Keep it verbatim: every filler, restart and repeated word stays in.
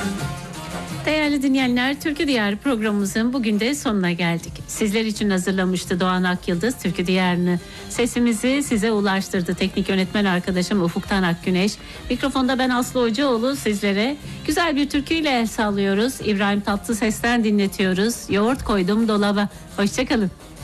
Değerli dinleyenler, Türkü Diyarı programımızın bugün de sonuna geldik. Sizler için hazırlamıştı Doğan Akyıldız Türkü Diyarı'nı. Sesimizi size ulaştırdı teknik yönetmen arkadaşım Ufuktan Akgüneş. Mikrofonda ben Aslı Hocaoğlu, sizlere güzel bir türküyle el sallıyoruz. İbrahim Tatlıses'ten dinletiyoruz. Yoğurt koydum dolaba. Hoşçakalın.